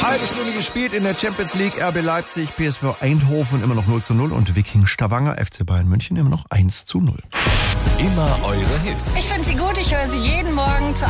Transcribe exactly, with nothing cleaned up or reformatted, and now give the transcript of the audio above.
Halbe Stunde gespielt in der Champions League. R B Leipzig, P S V Eindhoven immer noch null zu null und Viking Stavanger, F C Bayern München immer noch eins zu null. Immer eure Hits. Ich finde sie gut, ich höre sie jeden Morgen zur